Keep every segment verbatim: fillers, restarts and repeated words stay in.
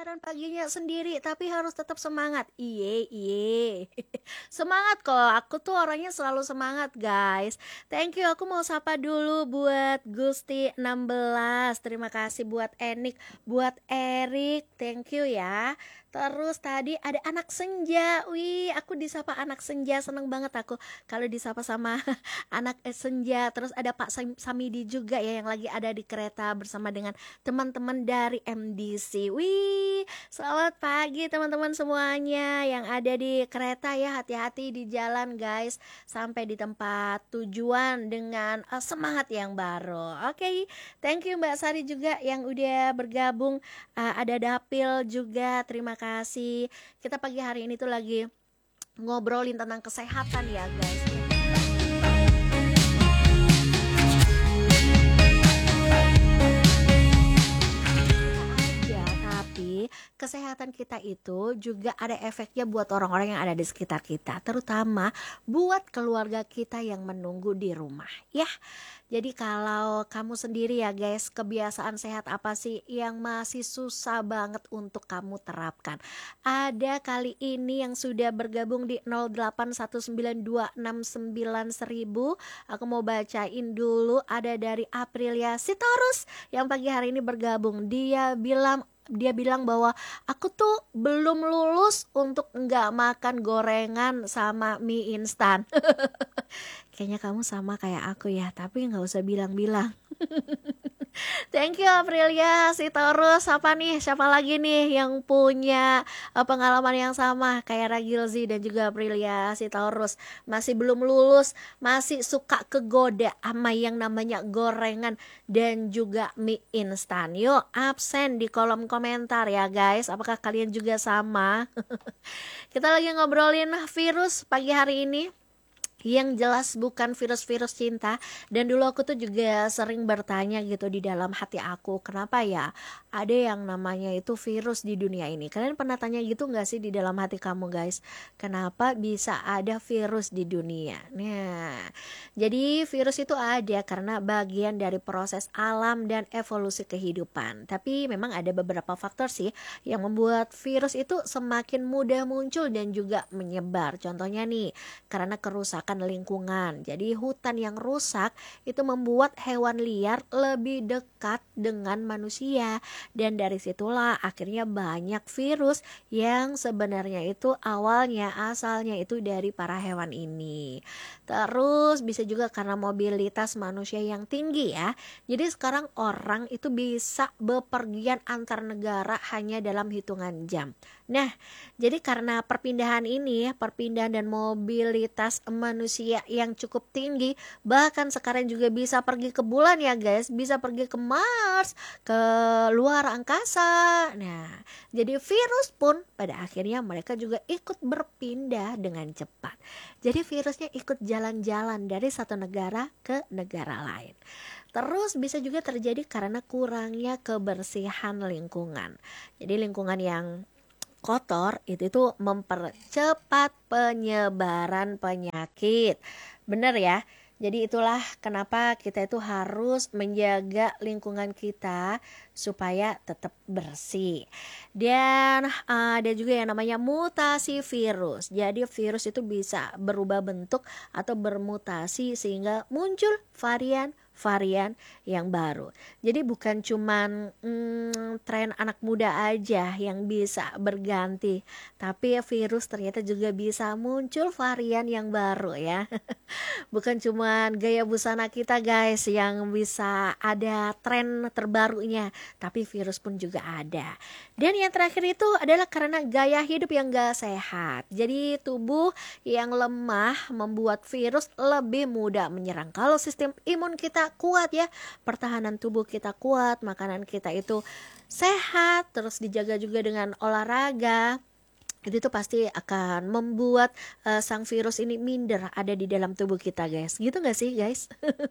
siaran paginya sendiri tapi harus tetap semangat. Iye, iye. Semangat kok. Aku tuh orangnya selalu semangat, guys. Thank you. Aku mau sapa dulu buat Gusti enam belas. Terima kasih buat Enik, buat Erik. Thank you ya. Terus tadi ada anak senja. Wih, aku disapa anak senja. Seneng banget aku kalau disapa sama anak eh, senja. Terus ada Pak Sam- Samidi juga ya yang lagi ada di kereta bersama dengan teman-teman dari M D C. Wih, selamat pagi teman-teman semuanya yang ada di kereta ya. Hati-hati di jalan guys, sampai di tempat tujuan dengan uh, semangat yang baru. Oke, okay. Thank you Mbak Sari juga yang udah bergabung. Uh, ada Dapil juga, terima kasih. Kita pagi hari ini tuh lagi ngobrolin tentang kesehatan ya guys. Kesehatan kita itu juga ada efeknya buat orang-orang yang ada di sekitar kita, terutama buat keluarga kita yang menunggu di rumah ya. Jadi kalau kamu sendiri ya guys, kebiasaan sehat apa sih yang masih susah banget untuk kamu terapkan? Ada kali ini yang sudah bergabung di nol delapan satu sembilan dua enam sembilan seribu. Aku mau bacain dulu. Ada dari Aprilia Sitorus yang pagi hari ini bergabung. Dia bilang dia bilang bahwa aku tuh belum lulus untuk nggak makan gorengan sama mie instan. Kayaknya kamu sama kayak aku ya, tapi nggak usah bilang-bilang. Thank you Aprilia Sitorus. Apa nih, siapa lagi nih yang punya uh, pengalaman yang sama kayak Ragilzi dan juga Aprilia Sitorus, masih belum lulus, masih suka kegoda sama yang namanya gorengan dan juga mie instan? Yuk absen di kolom komentar ya guys, apakah kalian juga sama? Kita lagi ngobrolin virus pagi hari ini, yang jelas bukan virus-virus cinta. Dan dulu aku tuh juga sering bertanya gitu di dalam hati aku, kenapa ya ada yang namanya itu virus di dunia ini? Kalian pernah tanya gitu gak sih di dalam hati kamu guys? Kenapa bisa ada virus di dunia? Nah, jadi virus itu ada karena bagian dari proses alam dan evolusi kehidupan. Tapi memang ada beberapa faktor sih yang membuat virus itu semakin mudah muncul dan juga menyebar. Contohnya nih, karena kerusakan lingkungan. Jadi hutan yang rusak itu membuat hewan liar lebih dekat dengan manusia, dan dari situlah akhirnya banyak virus yang sebenarnya itu awalnya asalnya itu dari para hewan ini. Terus bisa juga karena mobilitas manusia yang tinggi ya. Jadi sekarang orang itu bisa bepergian antar negara hanya dalam hitungan jam. Nah, jadi karena perpindahan ini, perpindahan dan mobilitas manusia yang cukup tinggi, bahkan sekarang juga bisa pergi ke bulan ya guys, bisa pergi ke Mars, ke luar angkasa. Nah, jadi virus pun pada akhirnya mereka juga ikut berpindah dengan cepat. Jadi virusnya ikut jalan-jalan dari satu negara ke negara lain. Terus bisa juga terjadi karena kurangnya kebersihan lingkungan. Jadi lingkungan yang kotor itu tuh mempercepat penyebaran penyakit. Bener ya? Jadi itulah kenapa kita itu harus menjaga lingkungan kita supaya tetap bersih. Dan uh, ada juga yang namanya mutasi virus. Jadi virus itu bisa berubah bentuk atau bermutasi sehingga muncul varian varian yang baru. Jadi bukan cuman hmm, tren anak muda aja yang bisa berganti, tapi virus ternyata juga bisa muncul varian yang baru ya. Bukan cuman gaya busana kita guys yang bisa ada tren terbarunya, tapi virus pun juga ada. Dan yang terakhir itu adalah karena gaya hidup yang gak sehat. Jadi tubuh yang lemah membuat virus lebih mudah menyerang. Kalau sistem imun kita kuat ya, pertahanan tubuh kita kuat, makanan kita itu sehat, terus dijaga juga dengan olahraga, itu tuh pasti akan membuat uh, sang virus ini minder ada di dalam tubuh kita guys, gitu gak sih guys?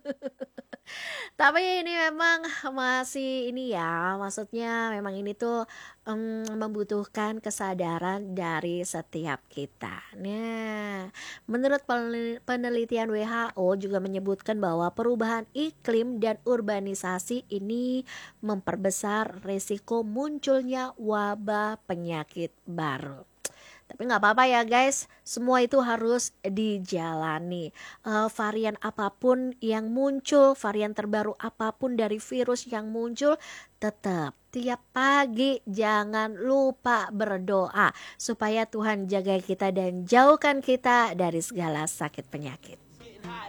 Tapi ini memang masih ini ya, maksudnya memang ini tuh em, membutuhkan kesadaran dari setiap kita. Nah, menurut penel- penelitian W H O juga menyebutkan bahwa perubahan iklim dan urbanisasi ini memperbesar risiko munculnya wabah penyakit baru. Tapi nggak apa-apa ya guys, semua itu harus dijalani. Eh, varian apapun yang muncul, varian terbaru apapun dari virus yang muncul, tetap tiap pagi jangan lupa berdoa supaya Tuhan jaga kita dan jauhkan kita dari segala sakit penyakit.